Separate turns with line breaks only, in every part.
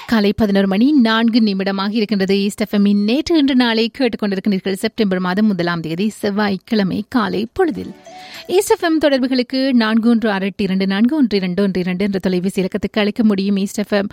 காலை 11:04 இருக்கின்றது. ஈஸ்ட் எஃப்எம்மின் நேற்று இன்று நாளை கேட்டுக்கொண்டிருக்கிறீர்கள். செப்டம்பர் மாதம் 1ஆம் தேதி செவ்வாய்க்கிழமை காலை பொழுதில் ஈஸ்ட் எஃப்எம் தொடர்புகளுக்கு 41624121 என்ற தொலைபேசி இலக்கத்துக்கு அழைக்க முடியும். ஈஸ்ட் எஃப்எம்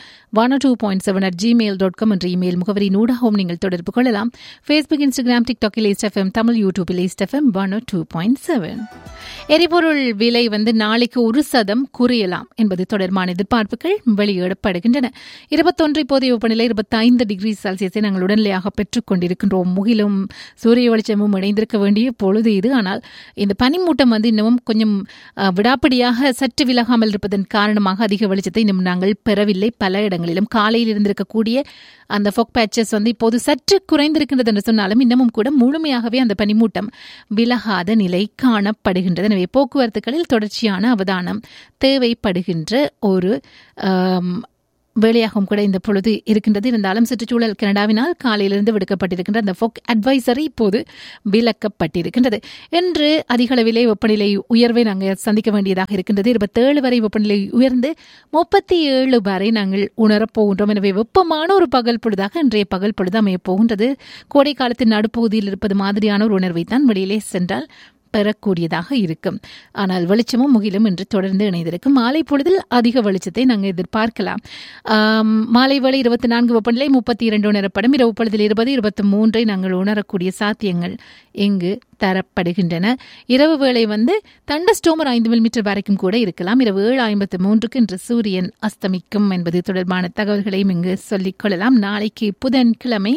102.7 என்ற இமெயில் முகவரி நூடாகவும் நீங்கள் தொடர்பு கொள்ளலாம். Facebook, Instagram, டிக்டாக்கில் east FM Tamil, யூடியூபில் ஈஸ்ட் எஃப்எம் 102.7. எரிபொருள் விலை நாளைக்கு 1% குறையலாம் என்பது தொடர்பான எதிர்பார்ப்புகள் வெளியிடப்படுகின்றன. 21 இப்போதைய வெப்பநிலை 25 டிகிரி செல்சியஸை நாங்கள் உடனடியாக பெற்றுக் கொண்டிருக்கின்றோம். முகிலும் சூரிய வெளிச்சமும் இணைந்திருக்க வேண்டிய பொழுது இது. ஆனால் இந்த பனிமூட்டம் இன்னமும் கொஞ்சம் விடாப்படியாக சற்று விலகாமல் இருப்பதன் காரணமாக அதிக வெளிச்சத்தை இன்னும் நாங்கள் பெறவில்லை. பல இடங்களிலும் காலையில் இருந்திருக்கக்கூடிய அந்த ஃபொக் பேச்சஸ் இப்போது சற்று குறைந்திருக்கின்றது என்று சொன்னாலும் இன்னமும் கூட முழுமையாகவே அந்த பனிமூட்டம் விலகாத நிலை காணப்படுகின்றது. எனவே போக்குவரத்துகளில் தொடர்ச்சியான அவதானம் தேவைப்படுகின்ற ஒரு வேலையாகவும் கூட இந்த பொழுது இருக்கின்றது. இருந்தாலும் சுற்றுச்சூழல் கனடாவினால் காலையிலிருந்து விடுக்கப்பட்டிருக்கின்ற அந்த ஃபொக் அட்வைசரி இப்போது விலக்கப்பட்டிருக்கின்றது. இன்று அதிக அளவிலே வெப்பநிலை உயர்வை நாங்கள் சந்திக்க வேண்டியதாக இருக்கின்றது. 27 வரை வெப்பநிலை உயர்ந்து 37 வரை நாங்கள் உணரப் போகின்றோம். எனவே வெப்பமான ஒரு பகல் பொழுதாக இன்றைய பகல் பொழுது அமையப் போகின்றது. கோடை காலத்தின் நடுப்பகுதியில் இருப்பது மாதிரியான ஒரு உணர்வை தான் வெளியிலே சென்றால் பெறக்கூடியதாக இருக்கும். ஆனால் வெளிச்சமும் முகிலும் இன்று தொடர்ந்து இணைந்திருக்கும். மாலை பொழுதில் அதிக வெளிச்சத்தை நாங்கள் எதிர்பார்க்கலாம். மாலை வேளை 24 வெப்பநிலை 32 உணரப்படும். இரவு பொழுதில் 20, 23 நாங்கள் உணரக்கூடிய சாத்தியங்கள் இங்கு தரப்படுகின்றன. இரவு வேளை தண்டர்ஸ்டோம் 5 மில்லிமீட்டர் வரைக்கும் கூட இருக்கலாம். இரவு 7:53 இன்று சூரியன் அஸ்தமிக்கும் என்பது தொடர்பான தகவல்களையும் இங்கு சொல்லிக் கொள்ளலாம். நாளைக்கு புதன்கிழமை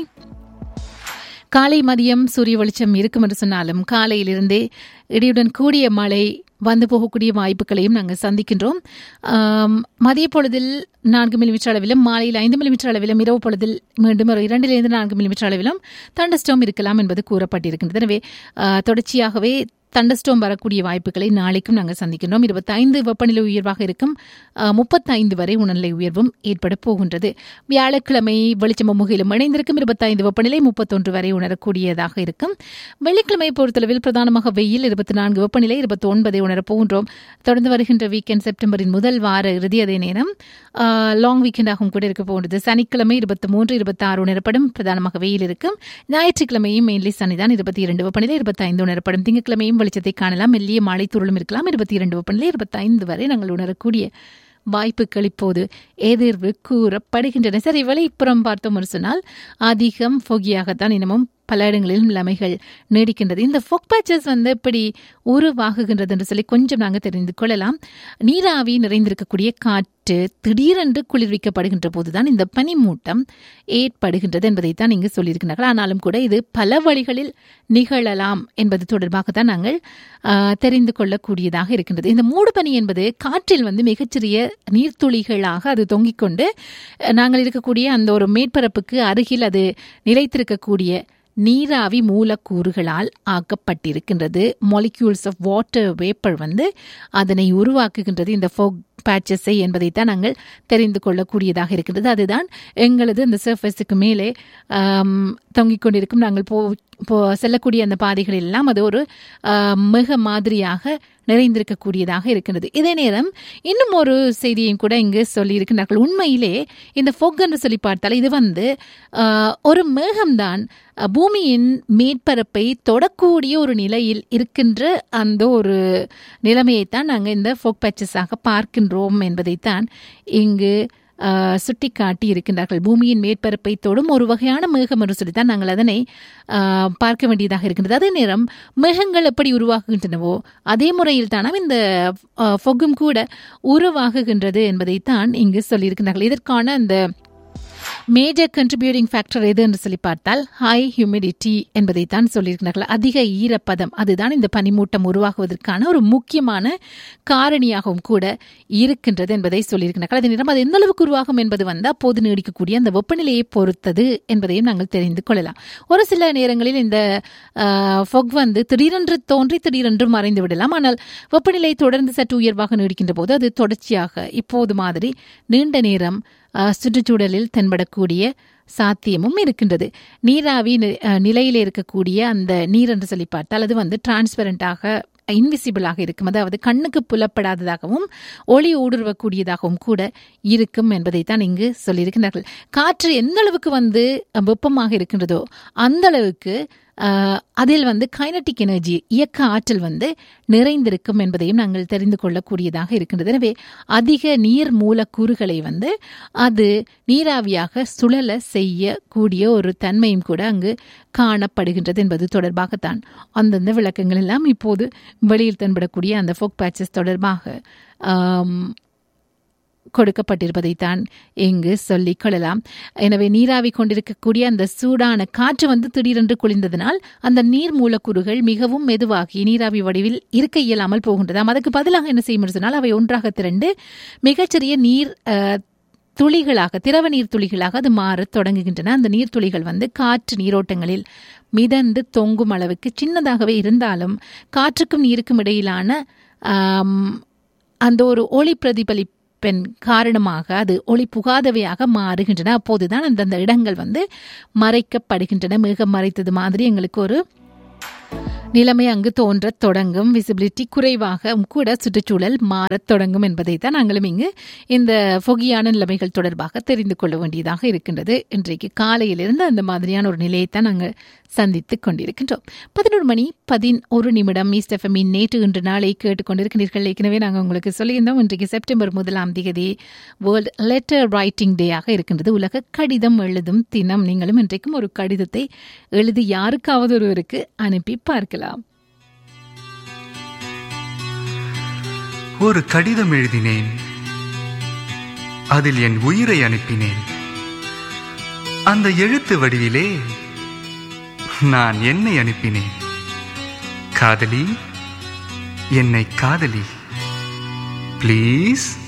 காலை மதியம் சூரிய வெளிச்சம் இருக்கும் என்று சொன்னாலும் காலையிலிருந்தே இடியுடன் கூடிய மழை வந்து போகக்கூடிய வாய்ப்புகளையும் நாங்கள் சந்திக்கின்றோம். மதிய பொழுதில் 4 மில்லிமீட்டர் அளவிலும், மாலையில் 5 மில்லிமீட்டர் அளவிலும், இரவு பொழுதில் மீண்டும் 2 to 4 மில்லிமீட்டர் அளவிலும் தண்டர்ஸ்டோம் இருக்கலாம் என்பது கூறப்பட்டிருக்கின்றது. எனவே தொடர்ச்சியாகவே தண்டர்ஸ்டோம் வரக்கூடிய வாய்ப்புகளை நாளைக்கும் நாங்கள் சந்திக்கின்றோம். 25 வெப்பநிலை உயர்வாக இருக்கும். 35 வரை உணர்நிலை உயர்வும் ஏற்பட போகின்றது. வியாழக்கிழமை வெளிச்சமும் முகிலும் இணைந்திருக்கும். 25 வெப்பநிலை 31 வரை உணரக்கூடியதாக இருக்கும். வெள்ளிக்கிழமை பொறுத்தளவில் பிரதானமாக வெயில் 24 வெப்பநிலை 29 உணரப் போகின்றோம். தொடர்ந்து வருகின்ற வீக்கெண்ட் செப்டம்பரின் முதல் வார இறுதி. அதே நேரம் லாங் வீக்கெண்டாகவும் கூட இருக்க போகின்றது. சனிக்கிழமை 23, 26 உணரப்படும். பிரதானமாக வெயில் இருக்கும். ஞாயிற்றுக்கிழமையும் மெயின்லி சனிதான் 22 வெப்பநிலை 25 உணரப்படும். திங்கட்கிழமையும் வெளிச்சத்தை காணலாம். மெல்லிய மழை துருளும் இருக்கலாம். 22 வெப்பநிலை 25 வரை நாங்கள் உணரக்கூடிய வாய்ப்புகள் இப்போது எதிர்வு கூறப்படுகின்றன. சரி, வெளிப்புறம் பார்த்தோம் என்று சொன்னால் அதிகம் ஃபொகியாகத்தான் இன்னமும் பல இடங்களிலும் நிலைமைகள் நீடிக்கின்றது. இந்த ஃபொக் பேச்சஸ் எப்படி உருவாகுகின்றது என்று சொல்லி கொஞ்சம் நாங்கள் தெரிந்து கொள்ளலாம். நீராவி நிறைந்திருக்கக்கூடிய காற்று திடீரென்று குளிர்விக்கப்படுகின்ற போதுதான் இந்த பனிமூட்டம் ஏற்படுகின்றது என்பதைத்தான் இங்கு சொல்லியிருக்கிறார்கள். ஆனாலும் கூட இது பல வழிகளில் நிகழலாம் என்பது தொடர்பாகத்தான் நாங்கள் தெரிந்து கொள்ளக்கூடியதாக இருக்கின்றது. இந்த மூடுபனி என்பது காற்றில் மிகச்சிறிய நீர்த்துளிகளாக அது தொங்கிக் கொண்டு நாங்கள் இருக்கக்கூடிய அந்த ஒரு மேற்பரப்புக்கு அருகில் அது நிலைத்திருக்கக்கூடிய நீராவி மூலக்கூறுகளால் ஆக்கப்பட்டிருக்கின்றது. மாலிக்யூல்ஸ் ஆஃப் வாட்டர் வேப்பர் அதனை உருவாக்குகின்றது இந்த ஃபோக் பேச்சஸை என்பதைத்தான் நாங்கள் தெரிந்து கொள்ளக்கூடியதாக இருக்கின்றது. அதுதான் எங்களது அந்த சர்ஃபேஸுக்கு மேலே தொங்கிக் கொண்டிருக்கும். நாங்கள் செல்லக்கூடிய அந்த பாதைகள் எல்லாம் அது ஒரு மிக மாதிரியாக நிறைந்திருக்கக்கூடியதாக இருக்கின்றது. இதே நேரம் இன்னும் ஒரு செய்தியையும் கூட இங்கு சொல்லியிருக்கிறார்கள். உண்மையிலே இந்த ஃபொக் என்று சொல்லி பார்த்தால் இது ஒரு மேகம்தான் பூமியின் மேற்பரப்பை தொடக்கூடிய ஒரு நிலையில் இருக்கின்ற அந்த ஒரு நிலைமையைத்தான் நாங்கள் இந்த ஃபொக் பேச்சஸாக பார்க்கின்றோம் என்பதைத்தான் இங்கு சுட்டிக்காட்டி இருக்கின்றார்கள். பூமியின் மேற்பரப்பை தொடும் ஒரு வகையான மேகம் என்று சொல்லித்தான் நாங்கள் அதனை பார்க்க வேண்டியதாக இருக்கின்றது. அதே நேரம் மேகங்கள் எப்படி உருவாகுகின்றனவோ அதே முறையில் தானாம் இந்த ஃபொக்கும் கூட உருவாகுகின்றது என்பதைத்தான் இங்கு சொல்லியிருக்கிறார்கள். இதற்கான அந்த மேஜர் கண்ட்ரிபியூட்டிங் ஃபேக்டர் எது என்று சொல்லி பார்த்தால் ஹை ஹியூமிடிட்டி என்பதைத்தான் சொல்லியிருக்கிறார்கள். அதிக ஈரப்பதம் அதுதான் இந்த பனிமூட்டம் உருவாகுவதற்கான ஒரு முக்கியமான காரணியாகவும் கூட இருக்கின்றது என்பதை சொல்லியிருக்கிறார்கள். அதே நேரம் அது எந்த அளவுக்கு உருவாகும் என்பது அப்போது நீடிக்கக்கூடிய அந்த வெப்பநிலையை பொறுத்தது என்பதையும் நாங்கள் தெரிந்து கொள்ளலாம். ஒரு சில நேரங்களில் இந்த ஃபொக் திடீரென்று தோன்றி திடீரென்று மறைந்து விடலாம். ஆனால் வெப்பநிலை தொடர்ந்து சற்று உயர்வாக நீடிக்கின்ற போது அது தொடர்ச்சியாக இப்போது மாதிரி நீண்ட நேரம் சுற்றுச்சூழலில் தென்படக்கூடிய சாத்தியமும் இருக்கின்றது. நீராவி நிலையில் இருக்கக்கூடிய அந்த நீர் என்று சொல்லி பார்த்தால் அது டிரான்ஸ்பரண்டாக இன்விசிபிளாக இருக்கும், அதாவது கண்ணுக்கு புலப்படாததாகவும் ஒளி ஊடுருவக்கூடியதாகவும் கூட இருக்கும் என்பதைத்தான் இங்கு சொல்லியிருக்கிறார்கள். காற்று எந்த அளவுக்கு வெப்பமாக இருக்கின்றதோ அந்த அளவுக்கு அதில் கைனட்டிக் எனர்ஜி, இயக்க ஆற்றல் நிறைந்திருக்கும் என்பதையும் நாங்கள் தெரிந்து கொள்ளக்கூடியதாக இருக்கின்றது. எனவே அதிக நீர் மூலக்கூறுகளை அது நீராவியாக சுழல செய்யக்கூடிய ஒரு தன்மையும் கூட அங்கு காணப்படுகின்றது என்பது தொடர்பாகத்தான் அந்தந்த விளக்கங்கள் எல்லாம் இப்போது வெளியில் தென்படக்கூடிய அந்த ஃபோக் பேட்சஸ் தொடர்பாக கொடுக்கப்பட்டிருப்பதைத்தான் இங்கு சொல்லிக் கொள்ளலாம். எனவே நீராவி கொண்டிருக்கக்கூடிய அந்த சூடான காற்று திடீரென்று குளிர்ந்ததனால் அந்த நீர் மூலக்கூறுகள் மிகவும் மெதுவாகி நீராவி வடிவில் இருக்க இயலாமல் போகின்றதாம். அதுக்கு பதிலாக என்ன செய்யும் சொன்னால் அவை ஒன்றாக திரண்டு மிகச்சிறிய நீர் துளிகளாக, திரவ நீர் துளிகளாக அது மாறத் தொடங்குகின்றன. அந்த நீர்த்துளிகள் காற்று நீரோட்டங்களில் மிதந்து தொங்கும் அளவுக்கு சின்னதாகவே இருந்தாலும் காற்றுக்கும் நீருக்கும் இடையிலான அந்த ஒரு ஒளி பிரதிபலிப்பு காரணமாக அது ஒளி புகாதவையாக மாறுகின்றன. அப்போதுதான் அந்தந்த இடங்கள் மறைக்கப்படுகின்றன. மேகம் மறைத்தது மாதிரி எங்களுக்கு ஒரு நிலைமை அங்கு தோன்றத் தொடங்கும். விசிபிலிட்டி குறைவாக கூட சுற்றுச்சூழல் மாறத் தொடங்கும் என்பதை தான் நாங்களும் இங்கு இந்த ஃபொகியான நிலைமைகள் தொடர்பாக தெரிந்து கொள்ள வேண்டியதாக இருக்கின்றது. இன்றைக்கு காலையிலிருந்து அந்த மாதிரியான ஒரு நிலையைத்தான் நாங்கள் சந்தித்துக் கொண்டிருக்கின்றோம். 11:11 ஈஸ்ட் எஃப்எம்மின் நேற்று இன்று நாளை கேட்டுக்கொண்டிருக்கிறீர்கள். ஏற்கனவே நாங்கள் உங்களுக்கு சொல்லியிருந்தோம், இன்றைக்கு செப்டம்பர் 1 வேர்ல்ட் லெட்டர் ரைட்டிங் டேயாக இருக்கின்றது, உலக கடிதம் எழுதும் தினம். நீங்களும் இன்றைக்கும் ஒரு கடிதத்தை எழுதி யாருக்காவது ஒருவருக்கு அனுப்பி பார்க்கலாம்.
ஒரு கடிதம் எழுதினேன், அதில் என் உயிரை அனுப்பினேன். அந்த எழுத்து வடிவிலே நான் என்னை அனுப்பினேன். காதலி, என்னை காதலி, ப்ளீஸ்